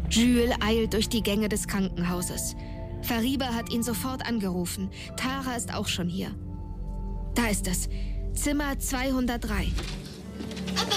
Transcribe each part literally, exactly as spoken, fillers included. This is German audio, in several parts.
Jules eilt durch die Gänge des Krankenhauses. Fariba hat ihn sofort angerufen. Tara ist auch schon hier. Da ist es. Zimmer zweihundertdrei. Papa!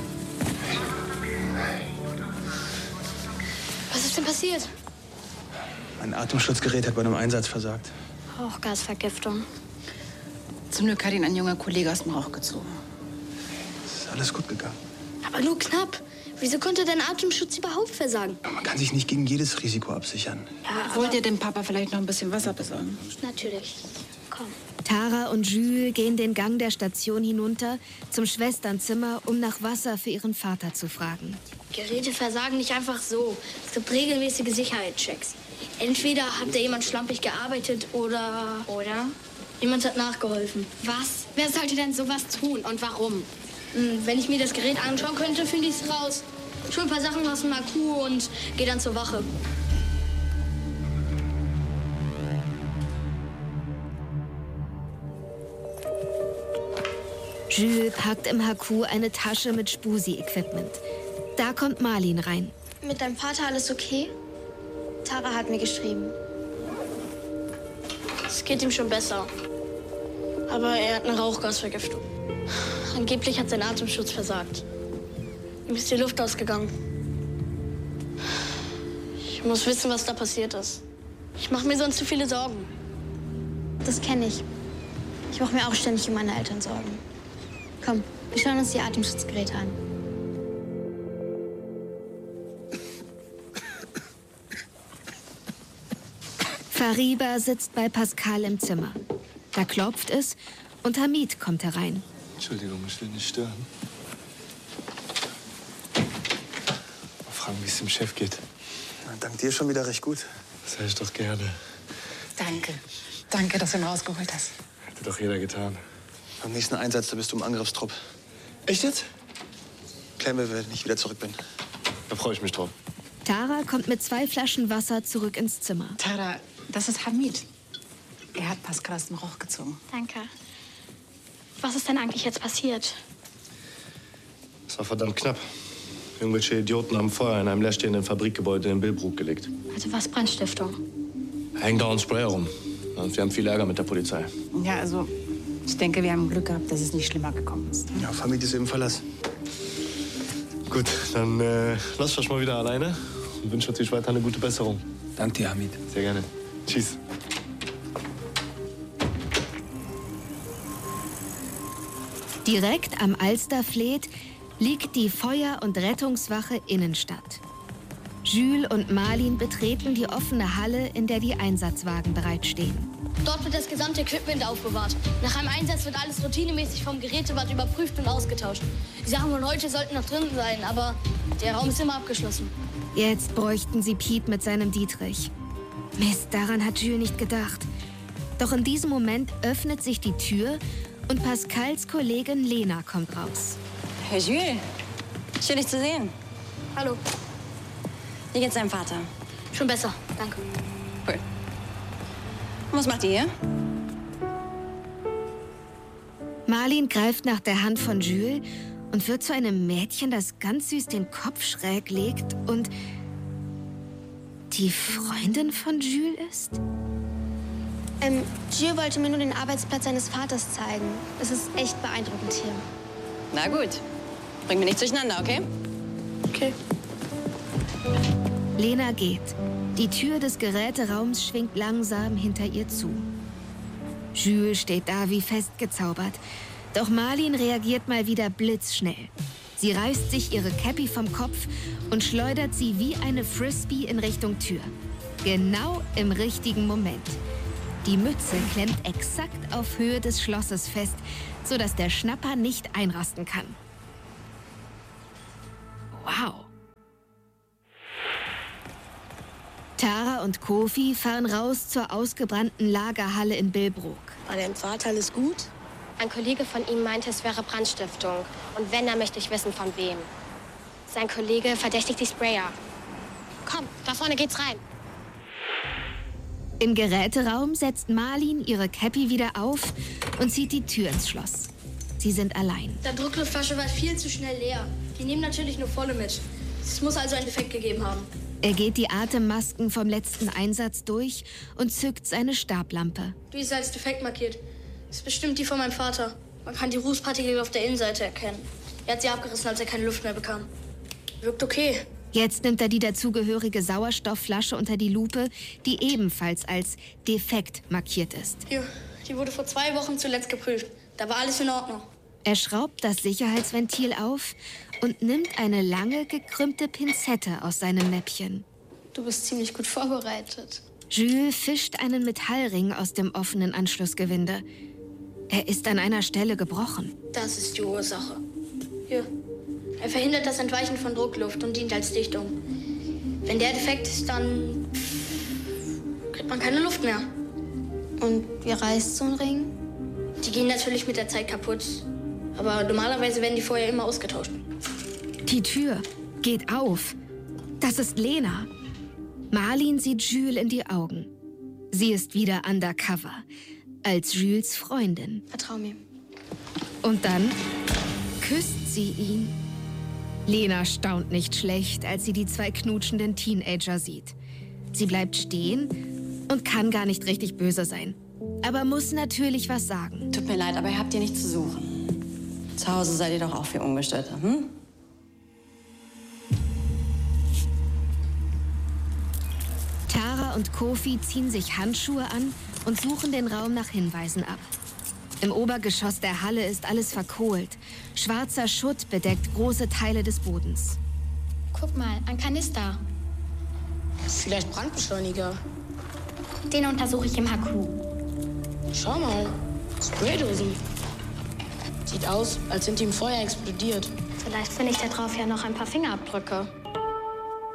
Was ist denn passiert? Mein Atemschutzgerät hat bei einem Einsatz versagt. Rauchgasvergiftung. Zum Glück hat ihn ein junger Kollege aus dem Rauch gezogen. Es ist alles gut gegangen. Aber nur knapp. Wieso konnte dein Atemschutz überhaupt versagen? Man kann sich nicht gegen jedes Risiko absichern. Ja, wollt ihr dem Papa vielleicht noch ein bisschen Wasser besorgen? Natürlich. Komm. Tara und Jules gehen den Gang der Station hinunter zum Schwesternzimmer, um nach Wasser für ihren Vater zu fragen. Geräte versagen nicht einfach so. Es gibt regelmäßige Sicherheitschecks. Entweder hat da jemand schlampig gearbeitet oder... Oder? Jemand hat nachgeholfen. Was? Wer sollte denn sowas tun und warum? Hm, wenn ich mir das Gerät anschauen könnte, finde ich es raus. Schon ein paar Sachen aus dem Akku und gehe dann zur Wache. Jules packt im Haku eine Tasche mit Spusi-Equipment. Da kommt Marlin rein. Mit deinem Vater alles okay? Tara hat mir geschrieben. Es geht ihm schon besser. Aber er hat eine Rauchgasvergiftung. Angeblich hat sein Atemschutz versagt. Ihm ist die Luft ausgegangen. Ich muss wissen, was da passiert ist. Ich mache mir sonst zu viele Sorgen. Das kenne ich. Ich mache mir auch ständig um meine Eltern Sorgen. Komm, wir schauen uns die Atemschutzgeräte an. Fariba sitzt bei Pascal im Zimmer. Da klopft es und Hamid kommt herein. Entschuldigung, ich will nicht stören. Mal fragen, wie es dem Chef geht. Na, dank dir schon wieder recht gut. Das höre ich doch gerne. Danke. Danke, dass du ihn rausgeholt hast. Hätte doch jeder getan. Am nächsten Einsatz, da bist du im Angriffstrupp. Echt jetzt? Klären wir, wenn ich wieder zurück bin. Da freue ich mich drauf. Tara kommt mit zwei Flaschen Wasser zurück ins Zimmer. Tara, das ist Hamid. Er hat Pascal aus dem Rauch gezogen. Danke. Was ist denn eigentlich jetzt passiert? Es war verdammt knapp. Irgendwelche Idioten haben Feuer in einem leerstehenden Fabrikgebäude in Billbrook gelegt. Also was, Brandstiftung? Hängt da ein Spray herum. Und wir haben viel Ärger mit der Polizei. Ja, also, ich denke, wir haben Glück gehabt, dass es nicht schlimmer gekommen ist. Ja, auf Hamid ist eben Verlass. Gut, dann äh, lasst euch mal wieder alleine und wünsche natürlich weiter eine gute Besserung. Dank dir, Hamid. Sehr gerne. Tschüss. Direkt am Alsterfleet liegt die Feuer- und Rettungswache Innenstadt. Jules und Marlin betreten die offene Halle, in der die Einsatzwagen bereitstehen. Dort wird das gesamte Equipment aufbewahrt. Nach einem Einsatz wird alles routinemäßig vom Gerätewart überprüft und ausgetauscht. Die Sachen von heute sollten noch drin sein, aber der Raum ist immer abgeschlossen. Jetzt bräuchten sie Piet mit seinem Dietrich. Mist, daran hat Jules nicht gedacht. Doch in diesem Moment öffnet sich die Tür und Pascals Kollegin Lena kommt raus. Herr Jules, schön dich zu sehen. Hallo. Wie geht's deinem Vater? Schon besser, danke. Cool. Und was macht ihr hier? Marlin greift nach der Hand von Jules und wird zu einem Mädchen, das ganz süß den Kopf schräg legt und die Freundin von Jules ist? Ähm, Jules wollte mir nur den Arbeitsplatz seines Vaters zeigen. Es ist echt beeindruckend hier. Na gut. Bring mir nicht durcheinander, okay? Okay. Lena geht. Die Tür des Geräteraums schwingt langsam hinter ihr zu. Jules steht da wie festgezaubert. Doch Marlin reagiert mal wieder blitzschnell. Sie reißt sich ihre Cappy vom Kopf und schleudert sie wie eine Frisbee in Richtung Tür. Genau im richtigen Moment. Die Mütze klemmt exakt auf Höhe des Schlosses fest, sodass der Schnapper nicht einrasten kann. Wow. Tara und Kofi fahren raus zur ausgebrannten Lagerhalle in Billbrook. War deinem Vater alles gut? Ein Kollege von ihm meinte, es wäre Brandstiftung. Und wenn, dann möchte ich wissen, von wem. Sein Kollege verdächtigt die Sprayer. Komm, da vorne geht's rein. Im Geräteraum setzt Marlin ihre Cappy wieder auf und zieht die Tür ins Schloss. Sie sind allein. Die Druckluftflasche war viel zu schnell leer. Die nehmen natürlich nur volle mit. Es muss also einen Defekt gegeben haben. Er geht die Atemmasken vom letzten Einsatz durch und zückt seine Stablampe. Die ist als defekt markiert. Das ist bestimmt die von meinem Vater. Man kann die Rußpartikel auf der Innenseite erkennen. Er hat sie abgerissen, als er keine Luft mehr bekam. Wirkt okay. Jetzt nimmt er die dazugehörige Sauerstoffflasche unter die Lupe, die ebenfalls als defekt markiert ist. Hier, die wurde vor zwei Wochen zuletzt geprüft. Da war alles in Ordnung. Er schraubt das Sicherheitsventil auf und nimmt eine lange, gekrümmte Pinzette aus seinem Mäppchen. Du bist ziemlich gut vorbereitet. Jules fischt einen Metallring aus dem offenen Anschlussgewinde. Er ist an einer Stelle gebrochen. Das ist die Ursache. Hier. Er verhindert das Entweichen von Druckluft und dient als Dichtung. Wenn der defekt ist, dann kriegt man keine Luft mehr. Und wie reißt so ein Ring? Die gehen natürlich mit der Zeit kaputt. Aber normalerweise werden die vorher immer ausgetauscht. Die Tür geht auf. Das ist Lena. Marlin sieht Jules in die Augen. Sie ist wieder undercover, als Jules Freundin. Vertrau mir. Und dann küsst sie ihn. Lena staunt nicht schlecht, als sie die zwei knutschenden Teenager sieht. Sie bleibt stehen und kann gar nicht richtig böse sein. Aber muss natürlich was sagen. Tut mir leid, aber ihr habt hier nichts zu suchen. Zu Hause seid ihr doch auch viel ungestörter, hm? Tara und Kofi ziehen sich Handschuhe an und suchen den Raum nach Hinweisen ab. Im Obergeschoss der Halle ist alles verkohlt. Schwarzer Schutt bedeckt große Teile des Bodens. Guck mal, ein Kanister. Vielleicht Brandbeschleuniger. Den untersuche ich im H Q. Schau mal. Spraydosen. Sieht aus, als sind die im Feuer explodiert. Vielleicht finde ich da drauf ja noch ein paar Fingerabdrücke.